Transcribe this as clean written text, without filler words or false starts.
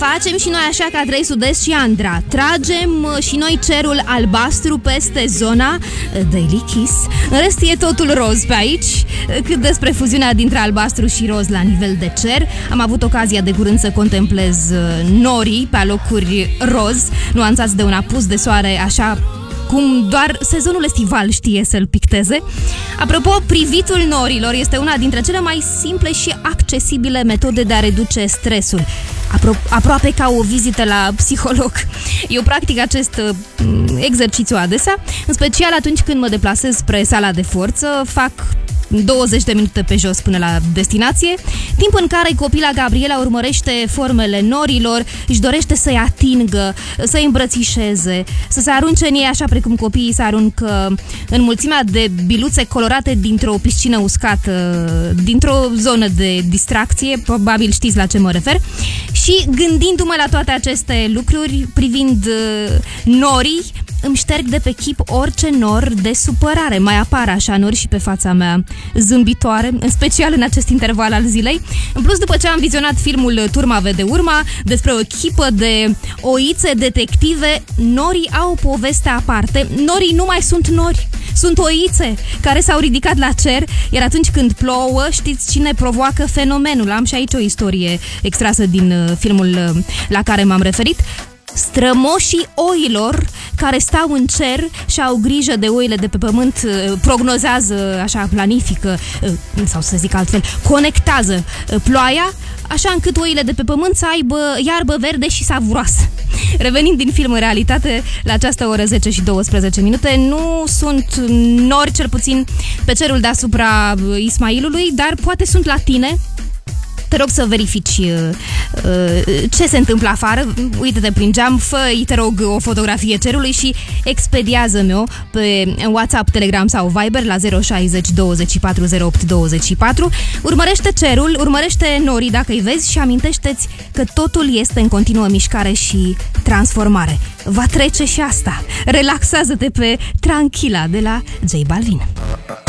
Facem și noi așa ca 3 Sud-Est și Andra. Tragem și noi cerul albastru peste zona Daily Kiss. În rest e totul roz pe aici. Cât despre fuziunea dintre albastru și roz la nivel de cer, am avut ocazia de curând să contemplez norii pe alocuri roz, nuanțați de un apus de soare așa cum doar sezonul estival știe să-l picteze. Apropo, privitul norilor este una dintre cele mai simple și accesibile metode de a reduce stresul. Aproape ca o vizită la psiholog. Eu practic acest exercițiu adesea, în special atunci când mă deplasez spre sala de forță, fac 20 de minute pe jos până la destinație, timp în care copila Gabriela urmărește formele norilor, își dorește să-i atingă, să-i îmbrățișeze, să se arunce în ei așa precum copiii se aruncă în mulțimea de biluțe colorate dintr-o piscină uscată, dintr-o zonă de distracție, probabil știți la ce mă refer. Și gândindu-mă la toate aceste lucruri, privind norii, îmi șterg de pe chip orice nor de supărare. Mai apar așa nori și pe fața mea zâmbitoare, în special în acest interval al zilei. În plus, după ce am vizionat filmul Turma vede urma, despre o echipă de oițe detective, norii au o poveste aparte. Norii nu mai sunt nori, sunt oițe care s-au ridicat la cer, iar atunci când plouă, știți cine provoacă fenomenul? Am și aici o istorie extrasă din filmul la care m-am referit. Strămoșii oilor care stau în cer și au grijă de oile de pe pământ, prognozează, așa, planifică, sau să zic altfel, conectează ploaia, așa încât oile de pe pământ să aibă iarbă verde și savuroasă. Revenind din film în realitate, la această oră 10 și 12 minute, nu sunt nori, cel puțin pe cerul deasupra Ismailului, dar poate sunt la tine. Te rog să verifici ce se întâmplă afară, uite-te prin geam, fă-i, te rog, o fotografie cerului și expediază-mi-o pe WhatsApp, Telegram sau Viber la 060 24 08 24. Urmărește cerul, urmărește norii dacă îi vezi și amintește-ți că totul este în continuă mișcare și transformare. Va trece și asta. Relaxează-te pe Tranquila de la J Balvin.